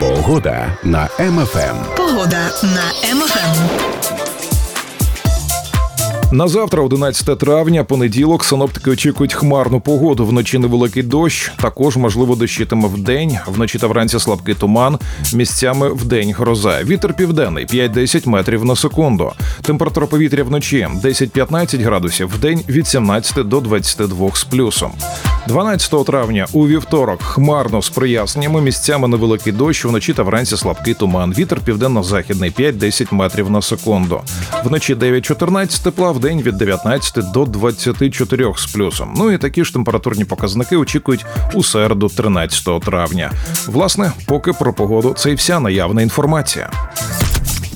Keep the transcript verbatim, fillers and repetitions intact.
Погода на Ем Еф Ем. Погода на Ем Еф Ем. На завтра, одинадцяте травня, понеділок, синоптики очікують хмарну погоду. Вночі невеликий дощ, також, можливо, дощитиме вдень. Вночі та вранці слабкий туман, місцями вдень гроза. Вітер південний – п'ять-десять метрів на секунду. Температура повітря вночі – десять-п'ятнадцять градусів, вдень – від сімнадцяти до двадцяти двох з плюсом. дванадцятого травня, у вівторок, хмарно з проясненнями, місцями невеликий дощ, вночі та вранці слабкий туман. Вітер південно-західний – п'ять-десять метрів на секунду. Вночі дев'ять-чотирнадцять тепла, вдень від дев'ятнадцяти до двадцяти чотирьох з плюсом. Ну і такі ж температурні показники очікують у середу, тринадцятого травня. Власне, поки про погоду – це і вся наявна інформація.